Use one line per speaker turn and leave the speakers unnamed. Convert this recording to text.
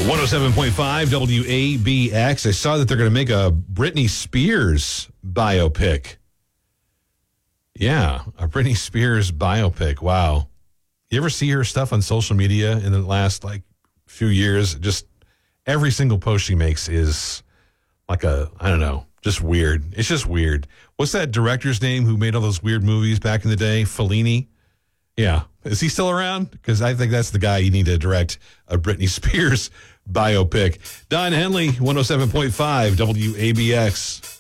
107.5 WABX. I saw that they're going to make a Britney Spears biopic. Yeah, a Britney Spears biopic. Wow. You ever see her stuff on social media in the last few years? Just every single post she makes is I don't know, just weird. It's just weird. What's that director's name who made all those weird movies back in the day? Fellini? Yeah. Is he still around? Because I think that's the guy you need to direct a Britney Spears biopic. Don Henley, 107.5 WABX.